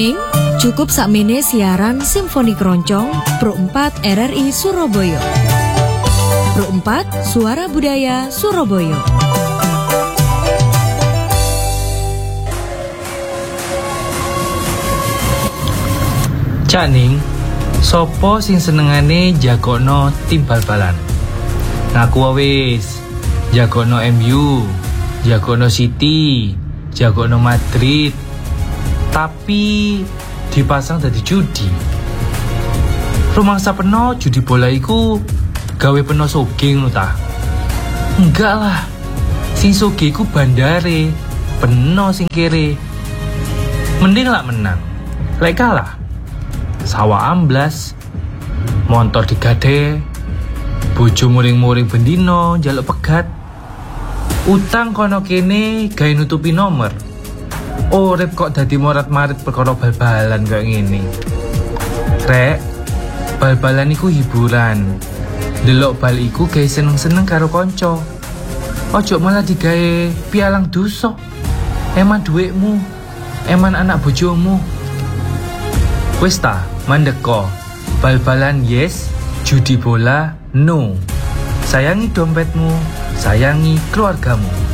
Warning, cukup sakmene siaran Simfoni Keroncong Pro 4 RRI Surabaya. Pro 4 Suara Budaya Surabaya. Caning, sopo sing senengane jagono tim bal-balan? Ngaku wis, jagono MU, jagono City, jagono Madrid, tapi dipasang dadi judi. Rumangsa peno judi bola iku gawe peno sugih ngono ta? Enggak lah. Sing sugih iku bandare, peno sing kere. Mending lak menang. Lek kalah, sawah amblas, motor digade, bojo muring-muring bendino njaluk pegat, utang kono kene gawe nutupi nomor. Urip kok dadi morat-marit perkara bal-balan kayak ngene. Rek, bal-balan iku hiburan. Delok bal iku gawe seneng-seneng karo kanca. Ojo malah digawe pialang dosa. Eman duitmu, eman anak bojomu. Wis ta, mandeko. Bal-balan yes, judi bola no. Sayangi dompetmu, sayangi keluargamu.